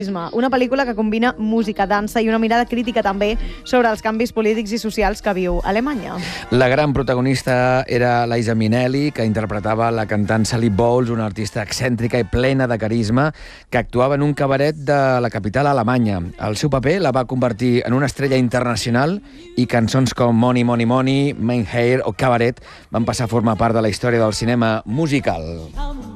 Una pel·lícula que combina música, dansa i una mirada crítica també sobre els canvis polítics i socials que viu Alemanya. La gran protagonista era Liza Minnelli, que interpretava la cantant Sally Bowles, una artista excèntrica i plena de carisma que actuava en un cabaret de la capital alemanya. El seu paper la va convertir en una estrella internacional i cançons com Money, Money, Money, Mein Herr o Cabaret van passar a formar part de la història del cinema musical.